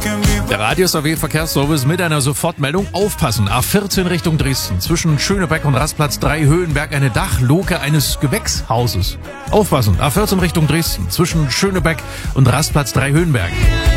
Der Radius AW Verkehrsservice mit einer Sofortmeldung. Aufpassen. A14 Richtung Dresden. Zwischen Schönebeck und Rastplatz 3 Höhenberg eine Dachluke eines Gewächshauses. Aufpassen. A14 Richtung Dresden. Zwischen Schönebeck und Rastplatz 3 Höhenberg.